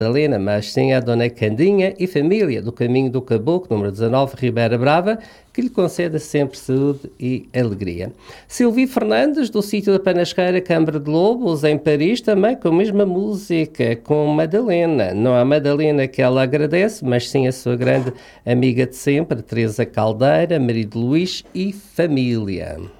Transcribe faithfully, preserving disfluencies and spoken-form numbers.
Madalena, mas sim a Dona Candinha e família do Caminho do Caboclo, número dezanove, Ribeira Brava, que lhe conceda sempre saúde e alegria. Silvio Fernandes, do sítio da Panasqueira, Câmara de Lobos, em Paris, também com a mesma música, com Madalena. Não a Madalena que ela agradece, mas sim a sua grande amiga de sempre, Teresa Caldeira, marido Luís e família.